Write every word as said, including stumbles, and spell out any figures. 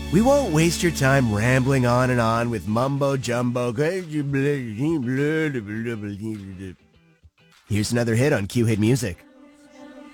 We won't waste your time rambling on and on with mumbo jumbo. Here's another hit on Q Hit Music.